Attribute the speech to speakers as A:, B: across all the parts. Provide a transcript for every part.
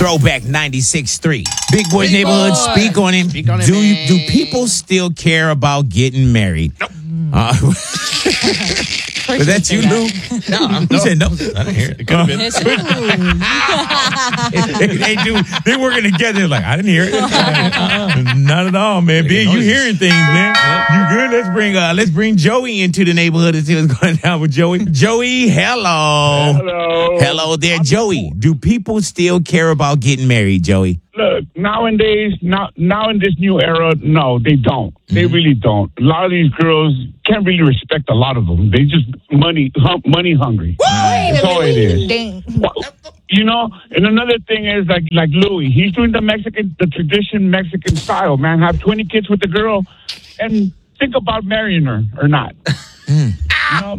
A: Throwback 96.3. Big Boy's Neighborhood, speak on him.
B: Speak on it,
A: do
B: man.
A: people still care about getting married?
B: Nope.
A: Was that you, Lou?
B: No,
A: Who said no?
B: I didn't hear it. It could have been.
A: They working together. Like, I didn't hear it. Not at all, man. Big, you hearing things, man. You good? Let's bring Joey into the neighborhood and see what's going on with Joey. Joey, hello. Hello there, Joey. Do people still care about getting married, Joey?
C: Look, nowadays, now in this new era, no, they don't. They really don't. A lot of these girls can't really respect a lot of them. They just money hungry. That's all it is. Well, you know, and another thing is like Louis, he's doing the tradition Mexican style, man. Have 20 kids with the girl and think about marrying her or not. You know?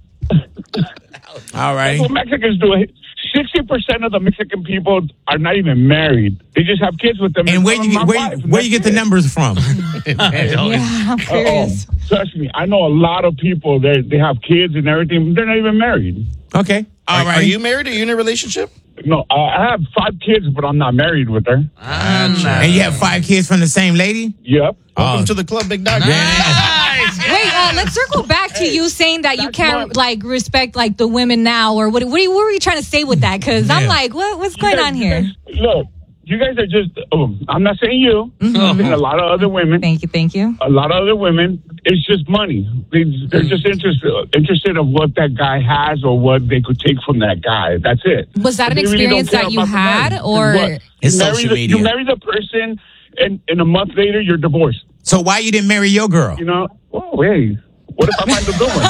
A: All right.
C: That's what Mexicans do. 60% of the Mexican people are not even married. They just have kids with them.
A: And where you get the numbers from?
D: I'm curious.
C: Trust me, I know a lot of people. They have kids and everything. They're not even married.
A: Okay. All right.
B: Are you married? Are you in a relationship?
C: No, I have 5 kids, but I'm not married with her.
A: And you have 5 kids from the same lady?
C: Yep.
B: Welcome to the club, Big Dog.
D: Wait, let's circle back to you saying that you can't respect the women now, or what were you trying to say with that? Because I'm like, what's going on here?
C: Look, you guys are just. I'm not saying you. I'm saying a lot of other women.
D: Thank you.
C: A lot of other women. It's just money. They're just interested of what that guy has or what they could take from that guy. That's it.
D: Was that an
C: They really
D: experience
C: don't care
D: that you
C: about the
D: had,
C: money.
D: or
C: What?
A: It's social media.
C: You marry the person, and a month later you're divorced.
A: So why you didn't marry your girl?
C: You know? Oh, hey. What if I find the good one?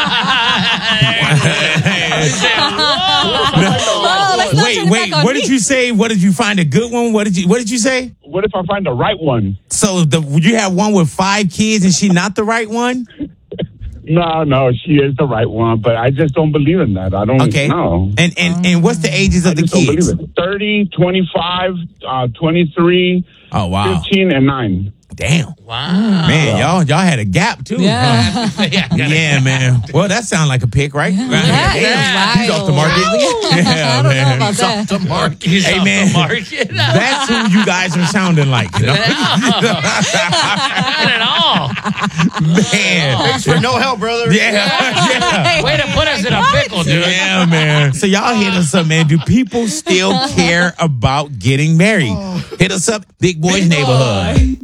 A: Wait. What did you say? What did you find a good one? What did you say?
C: What if I find the right one?
A: So you have one with 5 kids and she not the right one?
C: No, she is the right one, but I just don't believe in that. I don't know.
A: And what's the ages of the
C: Don't
A: kids?
C: believe it. 30, 25, 23,
A: Oh wow.
C: 15, and 9.
A: Damn.
B: Wow.
A: Man, y'all had a gap too.
D: Yeah.
A: Yeah, man. Well, that sounds like a pick, right?
D: That
A: Damn.
D: is
A: He's off the market.
D: wild.
A: Yeah,
D: I don't know
A: man.
D: about that.
B: The market.
A: Hey, man. That's who you guys are sounding like. You know?
E: Not at all.
A: Man.
B: Thanks for no help, brother.
A: Yeah.
E: Way to put us in a pickle, dude.
A: Yeah, man. So y'all hit us up, man. Do people still care about getting married? Hit us up, Big Boys Neighborhood.